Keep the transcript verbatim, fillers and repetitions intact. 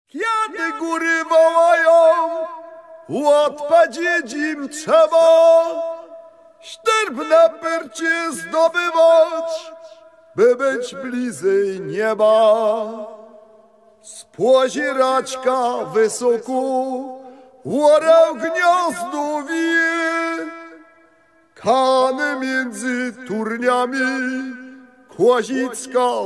Kiedy góry wołają, odpowiedzieć im trzeba, ścierbne pyrcie zdobywać, by być bliżej nieba. Spłozi raczka wysoko, orał gniazdo wie, kany między turniami, Kłazicka